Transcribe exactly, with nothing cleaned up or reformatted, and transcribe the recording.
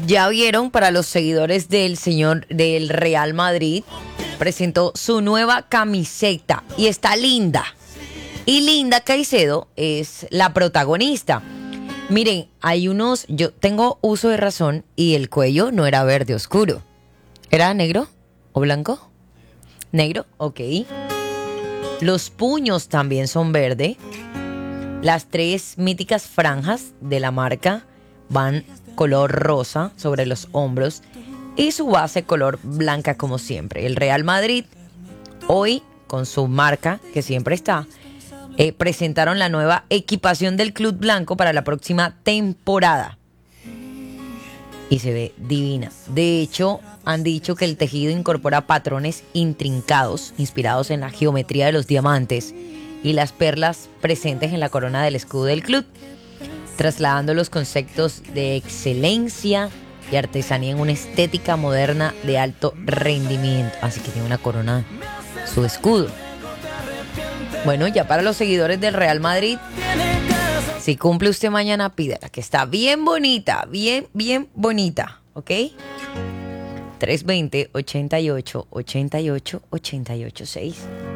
Ya vieron, para los seguidores del señor del Real Madrid, presentó su nueva camiseta y está linda. Y Linda Caicedo es la protagonista. Miren, hay unos, yo tengo uso de razón y el cuello no era verde oscuro. ¿Era negro o blanco? Negro, ok. Los puños también son verde. Las tres míticas franjas de la marca van color rosa sobre los hombros y su base color blanca como siempre. El Real Madrid hoy, con su marca que siempre está, eh, presentaron la nueva equipación del Club Blanco para la próxima temporada. Y se ve divina. De hecho, han dicho que el tejido incorpora patrones intrincados, inspirados en la geometría de los diamantes y las perlas presentes en la corona del escudo del club, trasladando los conceptos de excelencia y artesanía en una estética moderna de alto rendimiento. Así que tiene una corona, su escudo. Bueno, ya para los seguidores del Real Madrid, si cumple usted mañana, pídala, que está bien bonita, bien, bien bonita, ¿ok? tres dos cero, ochenta y ocho, ochenta y ocho, ochenta y ocho, seis.